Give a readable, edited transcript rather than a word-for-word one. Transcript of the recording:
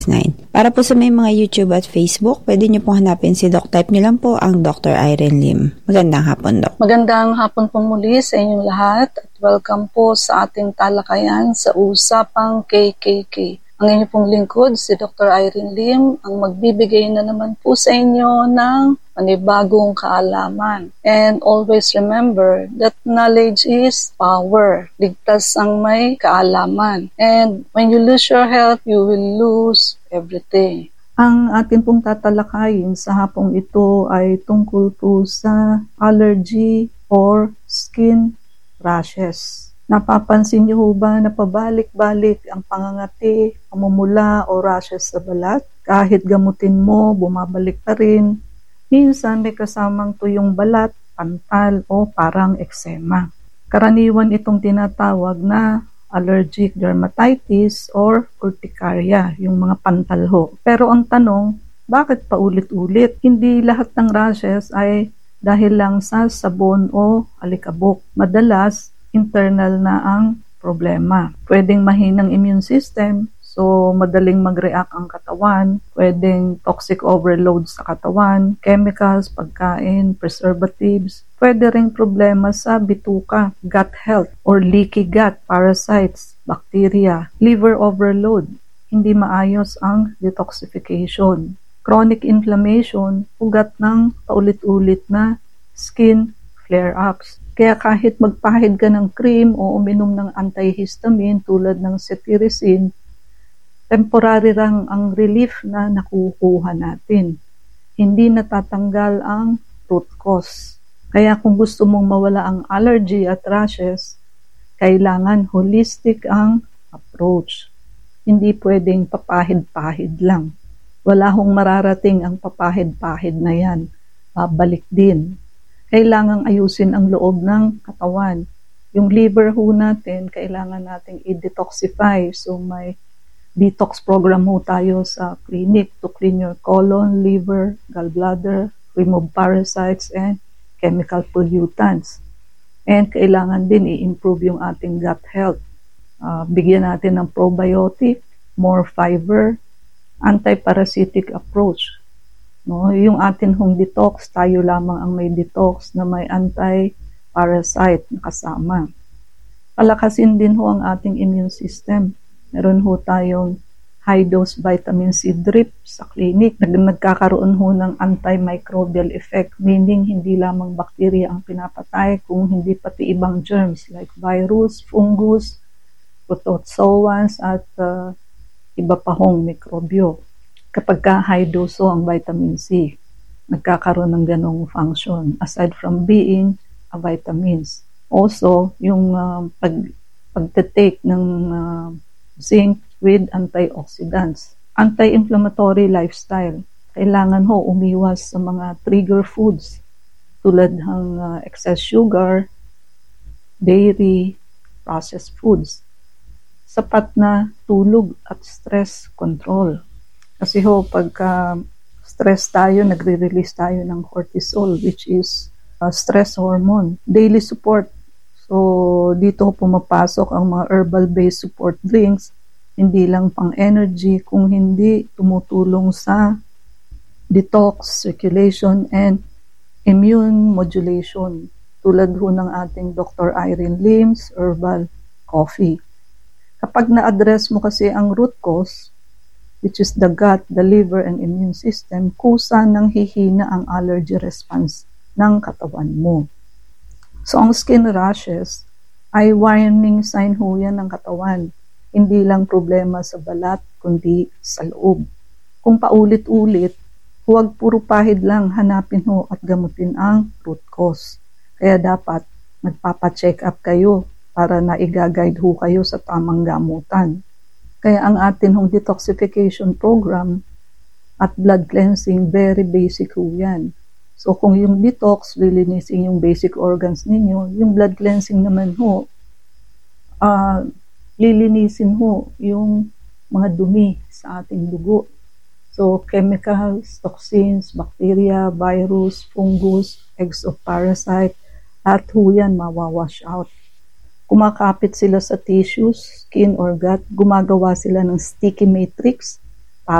Para po sa may mga YouTube at Facebook, pwede niyo pong hanapin si Doc. Type niyo lang po ang Dr. Irene Lim. Magandang hapon, Doc. Magandang hapon po muli sa inyong lahat at welcome po sa ating talakayan sa Usapang KKK. Ang inyong pong lingkod, si Dr. Irene Lim, ang magbibigay na naman po sa inyo ng panibagong kaalaman. And always remember that knowledge is power. Ligtas ang may kaalaman. And when you lose your health, you will lose everything. Ang atin pong tatalakayin sa hapong ito ay tungkol po sa allergy or skin rashes. Napapansin niyo ba na pabalik-balik ang pangangati, pamumula o rashes sa balat? Kahit gamutin mo, bumabalik pa rin. Minsan may kasamang tuyong balat, pantal o parang eksema. Karaniwan itong tinatawag na allergic dermatitis or urticaria, yung mga pantal ho. Pero ang tanong, bakit paulit-ulit? Hindi lahat ng rashes ay dahil lang sa sabon o alikabok. Madalas, internal na ang problema. Pwedeng mahinang immune system, so madaling mag-react ang katawan. Pwedeng toxic overload sa katawan, chemicals, pagkain, preservatives. Pwede ring problema sa bituka, gut health, or leaky gut, parasites, bacteria, liver overload. Hindi maayos ang detoxification. Chronic inflammation, ugat ng paulit-ulit na skin flare-ups. Kaya kahit magpahid ka ng cream o uminom ng antihistamine tulad ng cetirizine, temporary lang ang relief na nakukuha natin. Hindi natatanggal ang root cause. Kaya kung gusto mong mawala ang allergy at rashes, kailangan holistic ang approach. Hindi pwedeng papahid-pahid lang. Wala hong mararating ang papahid-pahid na yan. Babalik din. Kailangang ayusin ang loob ng katawan. Yung liver ho natin, kailangan nating i-detoxify. So may detox program ho tayo sa clinic to clean your colon, liver, gallbladder, remove parasites and chemical pollutants. And kailangan din i-improve yung ating gut health. Bigyan natin ng probiotic, more fiber, anti-parasitic approach. No, yung atin hong detox, tayo lamang ang may detox na may anti-parasite na kasama. Palakasin din ho ang ating immune system. Meron ho tayong high-dose vitamin C drip sa clinic. Nagkakaroon ho ng antimicrobial effect, meaning hindi lamang bacteria ang pinapatay, kung hindi pati ibang germs like virus, fungus, protozoans at iba pa hong mikrobyo. Kapag high dose ang vitamin C, nagkakaroon ng ganong function aside from being a vitamins. Also, yung pagtitake ng zinc with antioxidants. Anti-inflammatory lifestyle. Kailangan ho umiwas sa mga trigger foods tulad ng excess sugar, dairy, processed foods. Sapat na tulog at stress control. Kasi ho, pagka stress tayo, nagre-release tayo ng cortisol, which is stress hormone. Daily support. So, dito pumapasok ang mga herbal-based support drinks, hindi lang pang energy, kung hindi tumutulong sa detox, circulation, and immune modulation. Tulad ho ng ating Dr. Irene Lim's Herbal Coffee. Kapag na-address mo kasi ang root cause, which is the gut, the liver, and immune system, kusa nang hihina ang allergy response ng katawan mo. So, ang skin rashes ay warning sign ho yan ng katawan. Hindi lang problema sa balat, kundi sa loob. Kung paulit-ulit, huwag puro pahid lang, hanapin ho at gamutin ang root cause. Kaya dapat magpapa-check up kayo para na-guide ho kayo sa tamang gamutan. Kaya ang atin hong detoxification program at blood cleansing, very basic ho yan. So kung yung detox, lilinisin yung basic organs ninyo, yung blood cleansing naman ho, lilinisin ho yung mga dumi sa ating dugo. So chemicals, toxins, bacteria, virus, fungus, eggs of parasite, lahat ho yan mawawash out. Kumakapit sila sa tissues, skin or gut, gumagawa sila ng sticky matrix